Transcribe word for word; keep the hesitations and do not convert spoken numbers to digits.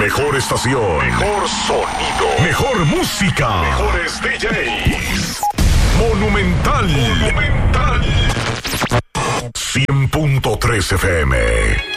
mejor estación, mejor sonido, mejor música, mejores D Js. Monumental, Monumental. cien punto tres F M.